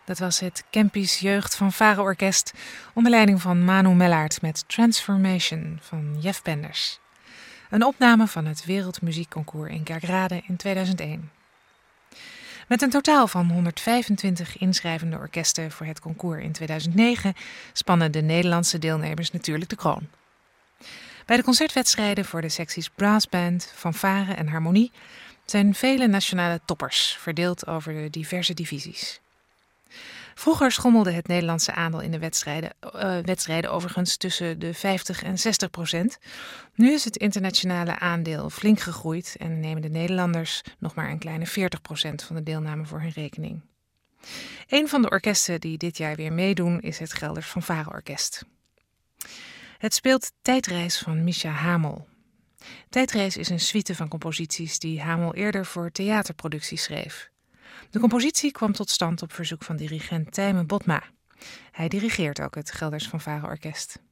Dat was het Kempisch Jeugd Fanfare Orkest onder leiding van Manu Mellaert met Transformation van Jef Penders. Een opname van het Wereldmuziekconcours in Kerkrade in 2001. Met een totaal van 125 inschrijvende orkesten voor het concours in 2009 spannen de Nederlandse deelnemers natuurlijk de kroon. Bij de concertwedstrijden voor de secties brassband, fanfare en harmonie zijn vele nationale toppers verdeeld over de diverse divisies. Vroeger schommelde het Nederlandse aandeel in de wedstrijden overigens tussen de 50 en 60%. Nu is het internationale aandeel flink gegroeid en nemen de Nederlanders nog maar een kleine 40% van de deelname voor hun rekening. Een van de orkesten die dit jaar weer meedoen is het Gelders Fanfare Orkest. Het speelt Tijdreis van Mischa Hamel. Tijdreis is een suite van composities die Hamel eerder voor theaterproducties schreef. De compositie kwam tot stand op verzoek van dirigent Tijmen Botma. Hij dirigeert ook het Gelders Fanfare Orkest.